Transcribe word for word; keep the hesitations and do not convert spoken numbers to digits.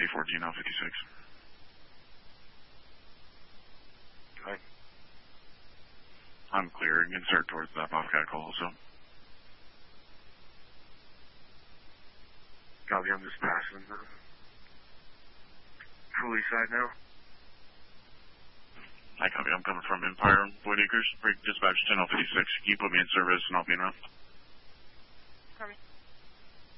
C fourteen L fifty-six. Okay. I'm clear. Insert towards that Bobcat call also. Copy, I'm just passing the Cooley side now. I copy. I'm coming from Empire, Boyd Acres. Dispatch ten L fifty-six. Can you put me in service and I'll be in route?